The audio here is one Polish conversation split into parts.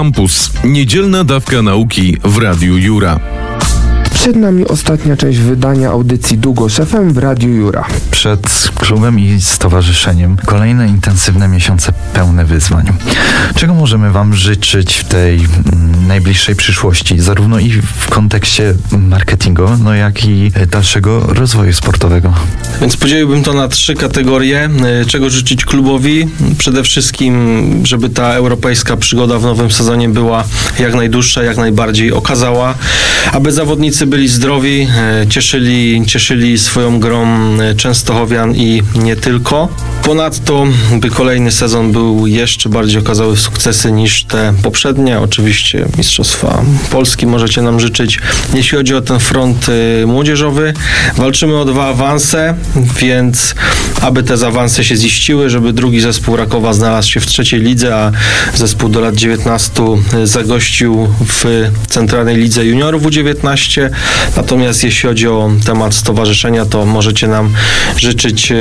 Campus. Niedzielna dawka nauki w Radiu Jura. Przed nami ostatnia część wydania audycji Długo Szefem w Radiu Jura. Przed klubem i stowarzyszeniem kolejne intensywne miesiące pełne wyzwań. Czego możemy Wam życzyć w tej najbliższej przyszłości, zarówno i w kontekście marketingu, jak i dalszego rozwoju sportowego? Więc podzieliłbym to na 3 kategorie. Czego życzyć klubowi? Przede wszystkim, żeby ta europejska przygoda w nowym sezonie była jak najdłuższa, jak najbardziej okazała, aby zawodnicy byli zdrowi, cieszyli swoją grą Częstochowian i nie tylko. Ponadto, by kolejny sezon był jeszcze bardziej okazały sukcesy niż te poprzednie. Oczywiście Mistrzostwa Polski możecie nam życzyć. Jeśli chodzi o ten front młodzieżowy, walczymy o 2 awanse, więc aby te awanse się ziściły, żeby drugi zespół Rakowa znalazł się w 3. lidze, a zespół do lat 19 zagościł w Centralnej Lidze Juniorów U19. Natomiast jeśli chodzi o temat stowarzyszenia, to możecie nam życzyć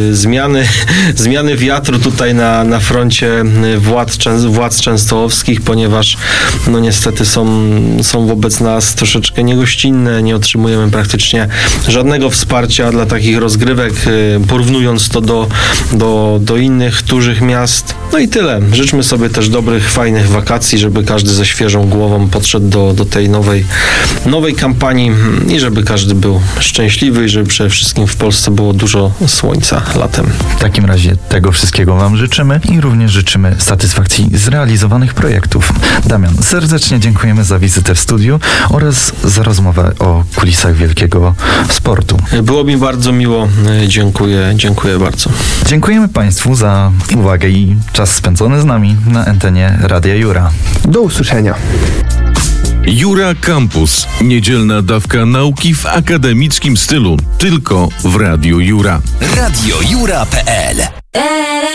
zmiany wiatru tutaj na froncie władz częstochowskich, ponieważ niestety są wobec nas troszeczkę niegościnne, nie otrzymujemy praktycznie żadnego wsparcia dla takich rozgrywek, porównując to do innych dużych miast. No i tyle. Życzmy sobie też dobrych, fajnych wakacji, żeby każdy ze świeżą głową podszedł do tej nowej kampanii i żeby każdy był szczęśliwy i żeby przede wszystkim w Polsce było dużo słońca latem. W takim razie tego wszystkiego Wam życzymy i również życzymy satysfakcji z realizowanych projektów. Damian, serdecznie dziękujemy za wizytę w studiu oraz za rozmowę o kulisach wielkiego sportu. Było mi bardzo miło. Dziękuję bardzo. Dziękujemy Państwu za uwagę i czas spędzony z nami na antenie Radia Jura. Do usłyszenia. Jura Campus. Niedzielna dawka nauki w akademickim stylu. Tylko w Radiu Jura. radiojura.pl